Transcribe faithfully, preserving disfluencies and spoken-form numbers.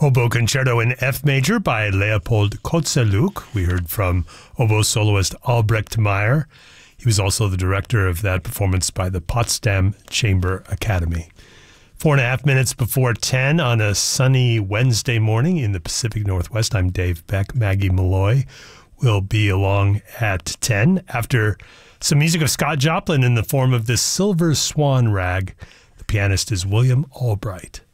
Oboe Concerto in F Major by Leopold Kotzeluk. We heard from oboe soloist Albrecht Meyer. He was also the director of that performance by the Potsdam Chamber Academy. Four and a half minutes before ten on a sunny Wednesday morning in the Pacific Northwest. I'm Dave Beck. Maggie Malloy will be along at ten after some music of Scott Joplin in the form of this Silver Swan Rag. The pianist is William Albright.